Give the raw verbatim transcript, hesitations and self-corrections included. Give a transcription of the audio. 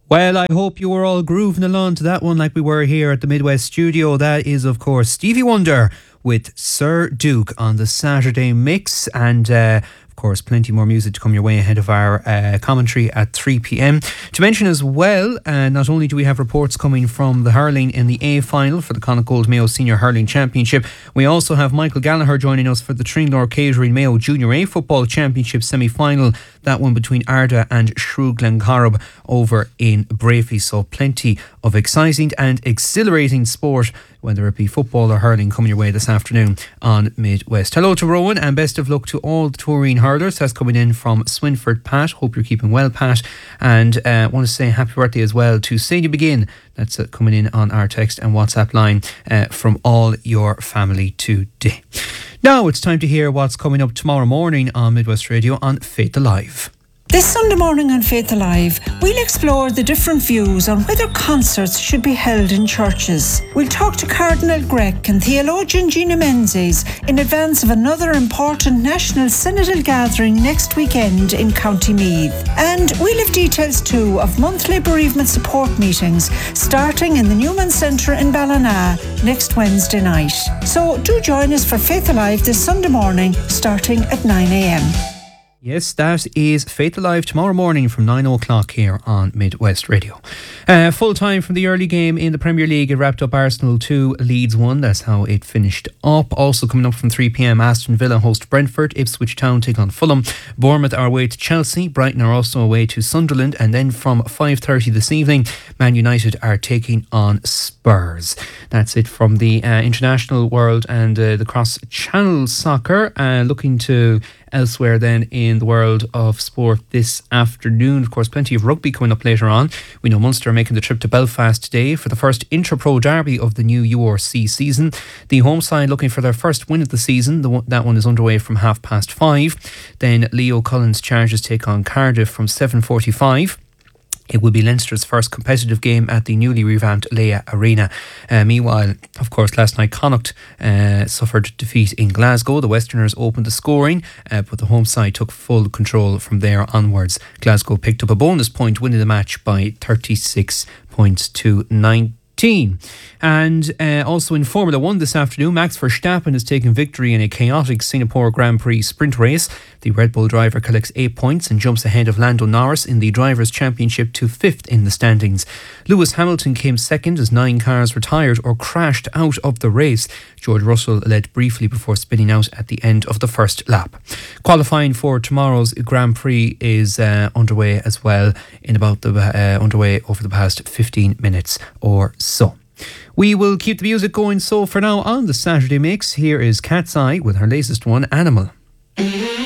Well, I hope you were all grooving along to that one like we were here at the Midwest studio. That is, of course, Stevie Wonder with Sir Duke on the Saturday Mix. And, uh, of course, plenty more music to come your way ahead of our uh, commentary at three p.m. To mention as well, uh, not only do we have reports coming from the hurling in the A final for the Connacht Mayo Senior Hurling Championship, we also have Michael Gallagher joining us for the Tringlor Catering Mayo Junior A Football Championship semi-final, that one between Arda and Shrewd Glencorrib over in Brafey. So plenty of exciting and exhilarating sport, whether it be football or hurling, coming your way this afternoon on Midwest. Hello to Rowan and best of luck to all the touring hurlers. That's coming in from Swinford Pat. Hope you're keeping well, Pat. And I uh, want to say happy birthday as well to Sadie Begin. That's uh, coming in on our text and WhatsApp line uh, from all your family today. Now it's time to hear what's coming up tomorrow morning on Midwest Radio on Faith Alive. This Sunday morning on Faith Alive, we'll explore the different views on whether concerts should be held in churches. We'll talk to Cardinal Grech and theologian Gina Menzies in advance of another important national synodal gathering next weekend in County Meath. And we'll have details too of monthly bereavement support meetings starting in the Newman Centre in Ballina next Wednesday night. So do join us for Faith Alive this Sunday morning starting at nine a.m. Yes, that is Faith Alive tomorrow morning from nine o'clock here on Midwest Radio. Uh, full time from the early game in the Premier League. It wrapped up Arsenal two, Leeds one. That's how it finished up. Also coming up from three p.m, Aston Villa host Brentford, Ipswich Town take on Fulham, Bournemouth are away to Chelsea, Brighton are also away to Sunderland, and then from five thirty this evening, Man United are taking on Spurs. That's it from the uh, international world and uh, the cross-channel soccer. Uh, looking to elsewhere then in the world of sport this afternoon. Of course, plenty of rugby coming up later on. We know Munster are making the trip to Belfast today for the first inter-pro derby of the new U R C season. The home side looking for their first win of the season. The one, that one is underway from half past five. Then Leo Cullen's Chargers take on Cardiff from seven forty-five. It will be Leinster's first competitive game at the newly revamped Leia Arena. Uh, meanwhile, of course, last night Connacht uh, suffered defeat in Glasgow. The Westerners opened the scoring, uh, but the home side took full control from there onwards. Glasgow picked up a bonus point, winning the match by thirty-six points to nineteen. And uh, also in Formula One this afternoon, Max Verstappen has taken victory in a chaotic Singapore Grand Prix sprint race. The Red Bull driver collects eight points and jumps ahead of Lando Norris in the Drivers' Championship to fifth in the standings. Lewis Hamilton came second as nine cars retired or crashed out of the race. George Russell led briefly before spinning out at the end of the first lap. Qualifying for tomorrow's Grand Prix is uh, underway as well, in about the uh, underway over the past fifteen minutes or so. We will keep the music going. So for now on the Saturday Mix, here is Cat's Eye with her latest one, Animal.